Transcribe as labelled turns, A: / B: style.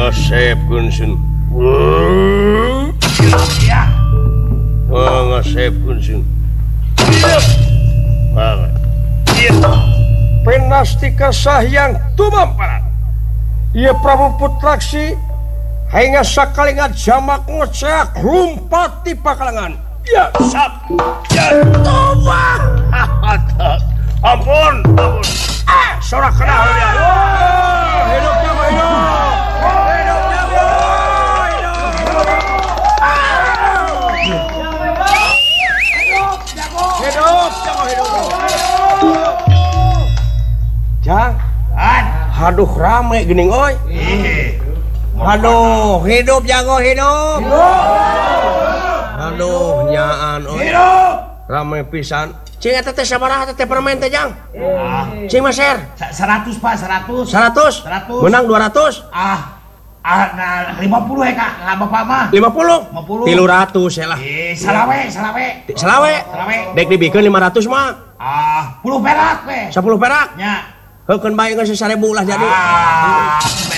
A: ngasep kunsun.
B: Ya.
A: Ngasep kunsun. Banget. Iya. Penastika sahyang tumamparan. Iya Prabu Putraksi hingga sakalingat jamak ngeceak rumpat di pakalangan. Ya sab. Ya toba. Ampun, ampun. Sorak kenal dia. Hidupnya mah hidup. Hidupnya mah hidup. Hidup. Jang. Aduh rame geuning oi. Aduh, hidup jago hidup. Aduh, nyaan oi. Rame pisan. Cing eta teh sabaraha teh permen teh Jang? Cing Maser.
B: 100 Pak, 100.
A: 100.
B: 100.
A: Menang 200.
B: Nah 50 ya Kak, lah Bapak mah.
A: 50. 300 ya lah.
B: Salawe.
A: Selawe. Dek dibikeun 500 mah.
B: 10 perak we.
A: 10 perak.
B: Nya.
A: Heukeun bae geus 1000 lah jadi.